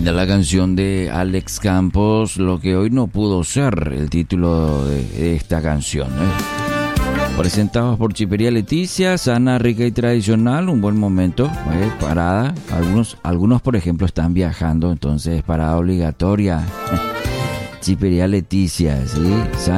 Linda la canción de Alex Campos, Lo que hoy no pudo ser, el título de esta canción, Presentados por Chipería Leticia, sana, rica y tradicional, un buen momento, parada. Algunos, por ejemplo, están viajando, entonces parada obligatoria. Chipería Leticia, ¿sí?